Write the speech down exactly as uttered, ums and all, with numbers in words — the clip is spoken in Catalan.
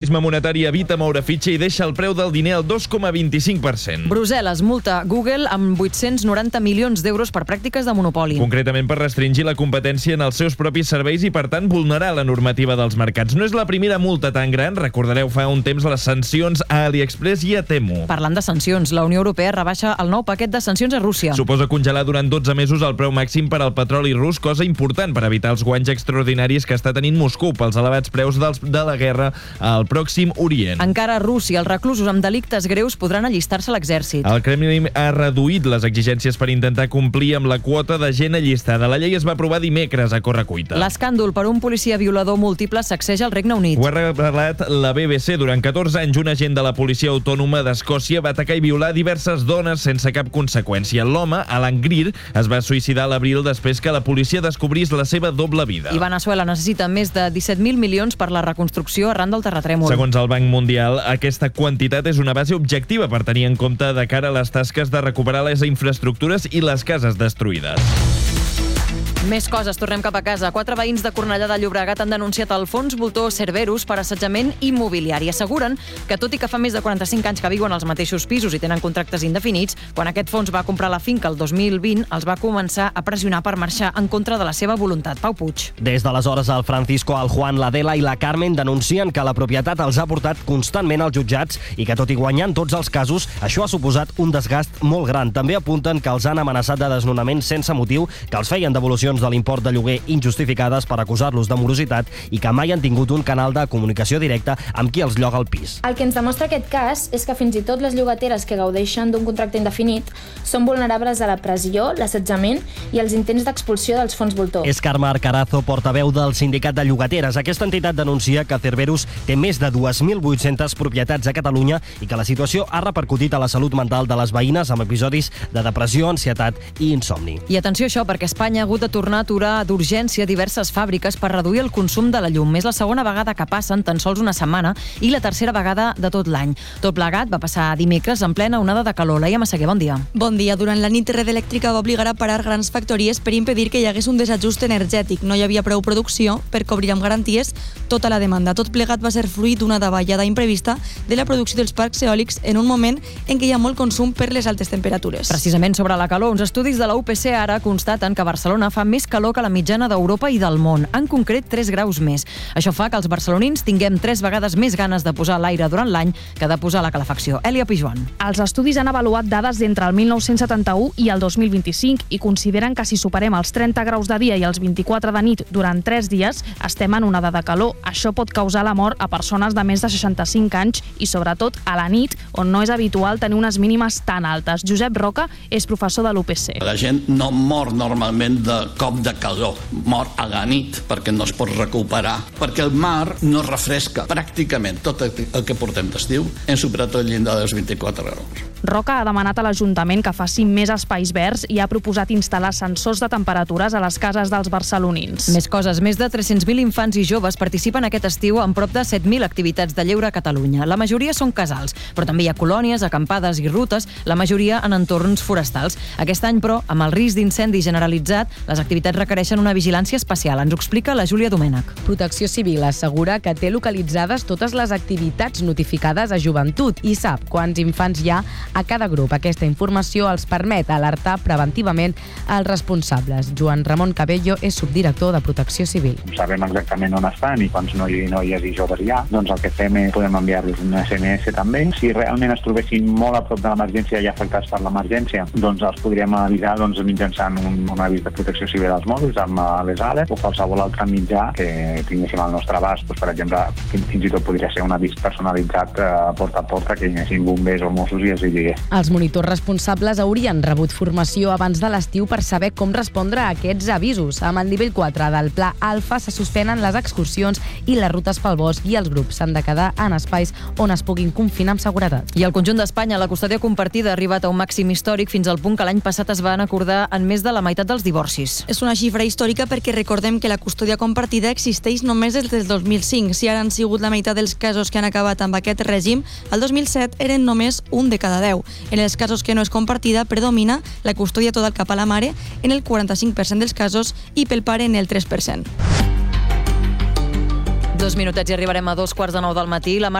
organisme monetari evita moure fitxa i deixa el preu del diner al dos coma vint-i-cinc per cent. Brussel·les multa Google amb vuit-cents noranta milions d'euros per pràctiques de monopoli. Concretament per restringir la competència en els seus propis serveis i, per tant, vulnerar la normativa dels mercats. No és la primera multa tan gran. Recordareu fa un temps les sancions a AliExpress i a Temu. Parlant de sancions, la Unió Europea rebaixa el nou paquet de sancions a Rússia. Suposa congelar durant dotze mesos el preu màxim per al petroli rus, cosa important per evitar els guanys extraordinaris que està tenint Moscou pels elevats preus dels, de la guerra al Pròxim Orient. Encara a Rússia, els reclusos amb delictes greus podran allistar-se a l'exèrcit. El Kremlin ha reduït les exigències per intentar complir amb la quota de gent allistada. La llei es va aprovar dimecres a correcuita. L'escàndol per un policia violador múltiple sacseja al Regne Unit. Ho ha revelat la B B C. Durant catorze anys, un agent de la policia autònoma d'Escòcia va atacar i violar diverses dones sense cap conseqüència. L'home, Alan Greer, es va suïcidar a l'abril després que la policia descobrís la seva doble vida. I Veneçuela necessita més de disset mil milions per la reconstrucció arran del terratrèmol. Segons el Banc Mundial, aquesta quantitat és una base objectiva per tenir en compte de cara a les tasques de recuperar les infraestructures i les cases destruïdes. Més coses, tornem cap a casa. Quatre veïns de Cornellà de Llobregat han denunciat el fons voltor Cerberus per assetjament immobiliari. Asseguren que, tot i que fa més de quaranta-cinc anys que viuen als mateixos pisos i tenen contractes indefinits, quan aquest fons va comprar la finca el dos mil vint, els va començar a pressionar per marxar en contra de la seva voluntat. Pau Puig. Des d'aleshores, el Francisco, el Juan, l'Adela i la Carmen denuncien que la propietat els ha portat constantment als jutjats i que, tot i guanyar en tots els casos, això ha suposat un desgast molt gran. També apunten que els han amenaçat de desnonament sense motiu, que els feien devolucions de l'import de lloguer injustificades per acusar-los de morositat i que mai han tingut un canal de comunicació directa amb qui els lloga el pis. El que ens demostra aquest cas és que fins i tot les llogateres que gaudeixen d'un contracte indefinit són vulnerables a la pressió, l'assetjament i els intents d'expulsió dels fons voltor. És Carme Arcarazo, portaveu del sindicat de llogateres. Aquesta entitat denuncia que Cerberus té més de dos mil vuit-centes propietats a Catalunya i que la situació ha repercutit a la salut mental de les veïnes amb episodis de depressió, ansietat i insomni. I atenció a això, perquè Espanya ha hagut de tornar a aturar d'urgència diverses fàbriques per reduir el consum de la llum. És la segona vegada que passen tan sols una setmana i la tercera vegada de tot l'any. Tot plegat va passar dimecres en plena onada de calor. Laia Massaguer, bon dia. Bon dia. Durant la nit, Red Eléctrica va obligar a parar grans factories per impedir que hi hagués un desajust energètic. No hi havia prou producció per cobrir amb garanties tota la demanda. Tot plegat va ser fruit d'una davallada imprevista de la producció dels parcs eòlics en un moment en què hi ha molt consum per les altes temperatures. Precisament sobre la calor, uns estudis de la U P C ara constaten que Barcelona fa més calor que la mitjana d'Europa i del món, en concret tres graus més. Això fa que els barcelonins tinguem tres vegades més ganes de posar l'aire durant l'any que de posar la calefacció. Elia Pijuan. Els estudis han avaluat dades d'entre el mil nou-cents setanta-u i el dos mil vint-i-cinc i consideren que si superem els trenta graus de dia i els vint-i-quatre de nit durant tres dies, estem en onada de calor. Això pot causar la mort a persones de més de seixanta-cinc anys i, sobretot, a la nit, on no és habitual tenir unes mínimes tan altes. Josep Roca és professor de l'U P C. La gent no mor normalment de cop de calor, mor a la nit perquè no es pot recuperar, perquè el mar no refresca. Pràcticament tot el que portem d'estiu hem superat el llindar dels vint-i-quatre graus. Roca ha demanat a l'Ajuntament que faci més espais verds i ha proposat instal·lar sensors de temperatures a les cases dels barcelonins. Més coses. Més de tres-cents mil infants i joves participen aquest estiu en prop de set mil activitats de lleure a Catalunya. La majoria són casals, però també hi ha colònies, acampades i rutes, la majoria en entorns forestals. Aquest any, però, amb el risc d'incendi generalitzat, les activitats requereixen una vigilància especial. Ens ho explica la Júlia Domènech. Protecció Civil assegura que té localitzades totes les activitats notificades a Joventut i sap quants infants hi ha a cada grup. Aquesta informació els permet alertar preventivament els responsables. Joan Ramon Cabello és subdirector de Protecció Civil. Sabem exactament on estan i quants noies i noies i joves hi ha. Doncs el que fem és podem enviar-los un S M S també. Si realment es trobessin molt a prop de l'emergència i afectats per l'emergència, doncs els podríem avisar doncs, mitjançant un, un avís de Protecció Civil als mòbils, amb les ales o qualsevol altre mitjà que tinguéssim al nostre abast. Doncs, per exemple, fins i tot podria ser un avís personalitzat eh, porta a porta que hi haguessin bombers o Mossos i els hi digués. Els monitors responsables haurien rebut formació abans de l'estiu per saber com respondre a aquests avisos. Amb el nivell quatre del Pla Alfa se suspenen les excursions i les rutes pel bosc i els grups s'han de quedar en espais on es puguin confinar amb seguretat. I al conjunt d'Espanya, la custòdia compartida ha arribat a un màxim històric fins al punt que l'any passat es van acordar en més de la meitat dels divorcis. És una xifra històrica perquè recordem que la custòdia compartida existeix només des del dos mil cinc. Si ara han sigut la meitat dels casos que han acabat amb aquest règim, el dos mil set eren només un de cada deu. En els casos que no és compartida, predomina la custòdia total cap a la mare en el quaranta-cinc per cent dels casos i pel pare en el tres per cent. Dos minutets i arribarem a dos quarts de nou del matí. La